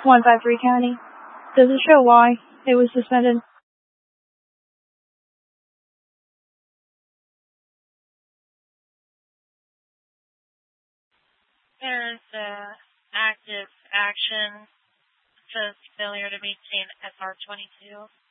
153 County. Does it show why it was suspended? There's active action, says failure to maintain SR-22.